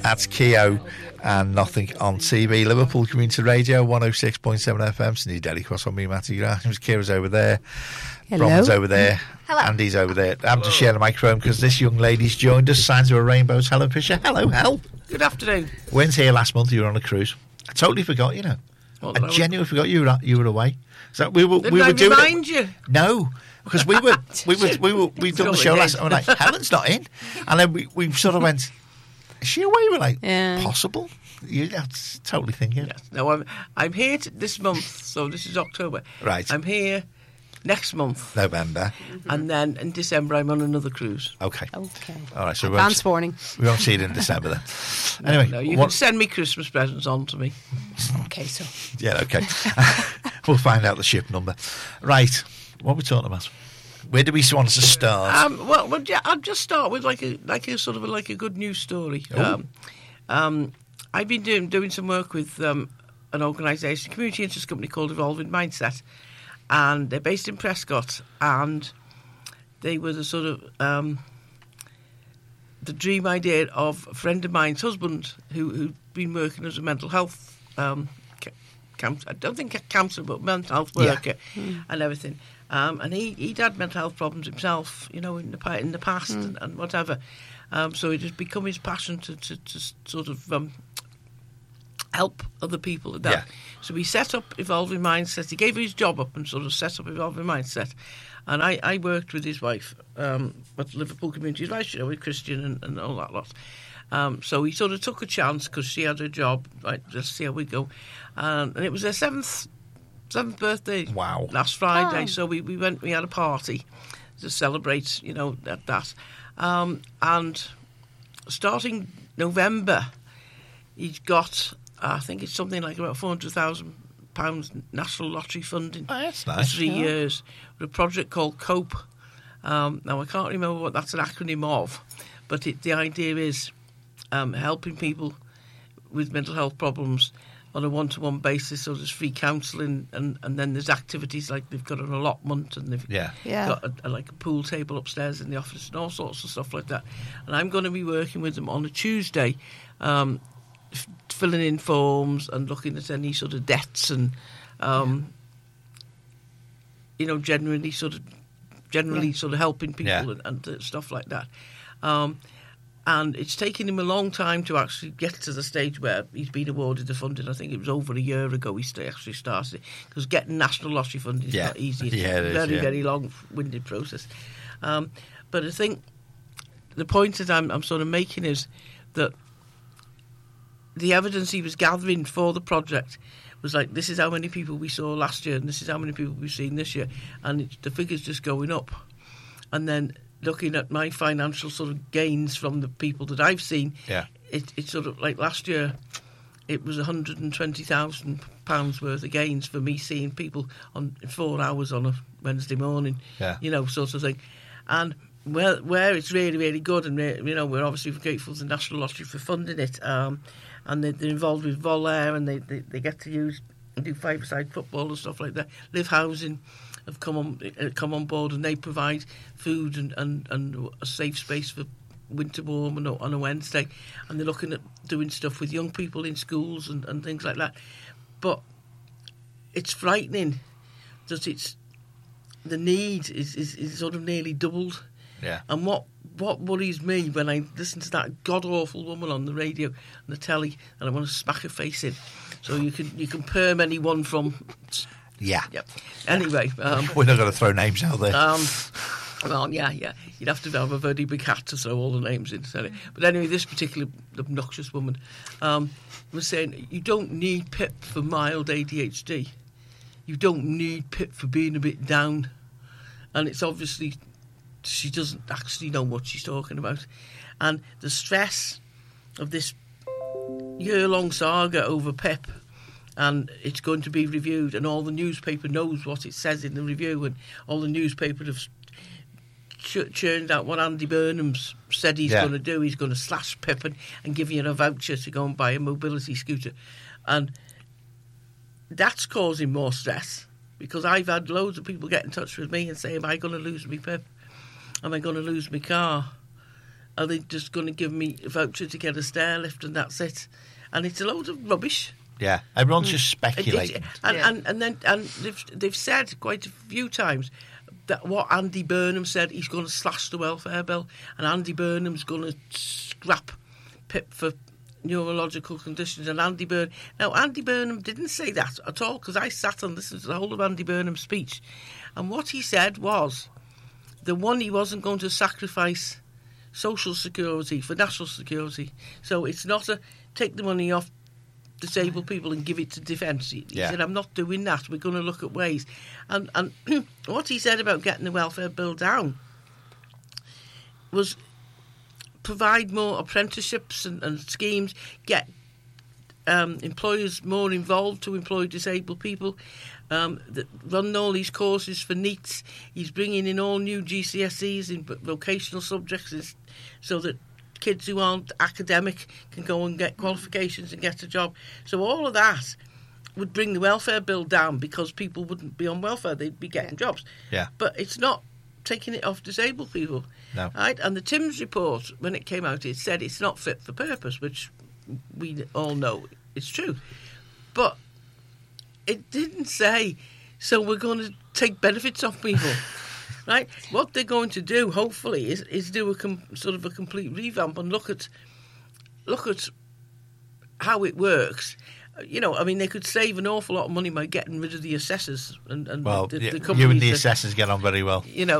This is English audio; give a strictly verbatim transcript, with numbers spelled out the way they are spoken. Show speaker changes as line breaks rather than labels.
That's Keogh and Nothing on T V. Liverpool Community Radio, one oh six point seven F M. Sydney Daily Cross on me, Matty Grimes. Kira's over there.
Hello.
Bron's over there.
Hello.
Andy's over there. I'm just sharing the microphone because this young lady's joined us. Signs of a Rainbows. Helen Fisher. Hello, Hel.
Good afternoon.
When's here last month? You were on a cruise. I totally forgot, you know.
What,
I genuinely forgot you were you were away. So we were
Didn't
we
I
were doing
remind
it.
you?
No, because we were we were we were we'd done the show last. I'm like, Helen's not in, and then we, we sort of went, is she away? We're like,
Yeah.
possible. You know, totally thinking.
Yes. No, I'm I'm here to, this month. So this is October.
Right.
I'm here next month,
November.
and then in December I'm on another cruise.
Okay.
Okay.
All right. So we won't,
Advance warning.
we won't see it in December then. Anyway,
No, you
what-
can send me Christmas presents on to me.
Okay, so
yeah, okay. We'll find out the ship number. Right. What are we talking about? Where do we want to start?
Um, well, well, yeah, I'll just start with like a like a sort of a, like a good news story. Um, um, I've been doing doing some work with um, an organisation, a community interest company called Evolving Mindset, and they're based in Prescott, and they were the sort of um, the dream idea of a friend of mine's husband who who'd been working as a mental health um, ca- counsellor. I don't think a counsellor, but mental health
Yeah.
worker and everything. Um, and he, he'd had mental health problems himself, you know, in the pa- in the past and, and whatever. Um, so it has become his passion to, to, to sort of um, help other people with that.
Yeah.
So he set up Evolving Mindset. He gave his job up and sort of set up Evolving Mindset. And I, I worked with his wife um, at Liverpool Community Life, you know, with Christian and, and all that lot. Um, so he sort of took a chance because she had her job. Right, let's see how we go. Um, and it was their seventh seventh birthday.
Wow.
Last Friday.
Oh.
So we, we went. We had a party to celebrate, you know, that. that. Um, and starting November, he's got, I think it's something like about four hundred thousand pounds National Lottery funding
Oh, that's
for
nice.
three
Yeah.
years with a project called COPE. Um, now, I can't remember what that's an acronym of, but it, the idea is um, helping people with mental health problems on a one-to-one basis. So there's free counselling, and, and then there's activities like they've got an allotment, and they've
Yeah.
Yeah.
got a, a, like a pool table upstairs in the office and all sorts of stuff like that. And I'm going to be working with them on a Tuesday, um, f- filling in forms and looking at any sort of debts and, um, you know, generally sort of generally
Yeah.
sort of helping people
Yeah.
and, and uh, stuff like that. Um, and it's taken him a long time to actually get to the stage where he's been awarded the funding. I think it was over a year ago he st- actually started it, because getting national lottery funding is
Yeah.
not easy. It's
Yeah, it
a
is,
very,
yeah.
very long-winded process. Um, but I think the point that I'm, I'm sort of making is that the evidence he was gathering for the project was like, this is how many people we saw last year and this is how many people we've seen this year. And it's, the figure's just going up. And then looking at my financial sort of gains from the people that I've seen,
Yeah.
it, it's sort of like last year, it was one hundred twenty thousand pounds worth of gains for me seeing people on four hours on a Wednesday morning,
Yeah.
you know, sort of thing. And where where it's really, really good, and, re- you know, we're obviously grateful to the National Lottery for funding it, um, and they, they're involved with Volair, and they, they, they get to use do five-a-side football and stuff like that. Live Housing have come on uh, come on board, and they provide food and, and, and a safe space for winter warm on a, on a Wednesday, and they're looking at doing stuff with young people in schools and, and things like that. But it's frightening that it's the need is, is, is sort of nearly doubled.
Yeah.
And what what worries me when I listen to that god awful woman on the radio and the telly, and I want to smack her face in. So you can you can perm anyone from.
Yeah.
Yep. Anyway, um,
We're not going to throw names out there.
um, well, yeah, yeah. You'd have to have a very big hat to throw all the names in. So. But anyway, this particular obnoxious woman um, was saying, you don't need P I P for mild A D H D. You don't need P I P for being a bit down. And it's obviously, she doesn't actually know what she's talking about. And the stress of this year-long saga over P I P, and it's going to be reviewed, and all the newspaper knows what it says in the review, and all the newspaper have ch- churned out what Andy Burnham's said he's
Yeah.
going to do. He's going to slash P I P and, and give you a voucher to go and buy a mobility scooter. And that's causing more stress, because I've had loads of people get in touch with me and say, am I going to lose my P I P? Am I going to lose my car? are they just going to give me a voucher to get a stair lift and that's it? And it's a load of rubbish.
Yeah, everyone's just speculating.
It, it, and,
Yeah.
and and then and they've they've said quite a few times that what Andy Burnham said, he's going to slash the welfare bill, and Andy Burnham's going to scrap PIP for neurological conditions. And Andy Burnham, now Andy Burnham didn't say that at all, because I sat and listened to the whole of Andy Burnham's speech, and what he said was the one, he wasn't going to sacrifice social security for national security. So it's not a take the money off disabled people and give it to defence. He, he
Yeah.
said, I'm not doing that. We're going to look at ways. And, and what he said about getting the welfare bill down was provide more apprenticeships and, and schemes, get um, employers more involved to employ disabled people, um, that run all these courses for NEETs. He's bringing in all new G C S Es in vocational subjects so that kids who aren't academic can go and get qualifications and get a job. So all of that would bring the welfare bill down, because people wouldn't be on welfare, they'd be getting jobs.
Yeah.
But it's not taking it off disabled people.
No.
Right? And the Timms report, when it came out, it said it's not fit for purpose, which we all know it's true. But it didn't say, so we're going to take benefits off people. Right? What they're going to do, hopefully, is, is do a com- sort of a complete revamp and look at look at how it works. You know, I mean, they could save an awful lot of money by getting rid of the assessors and, and
Well,
the,
yeah,
the
you
companies
and the
that-
assessors get on very well.
You know,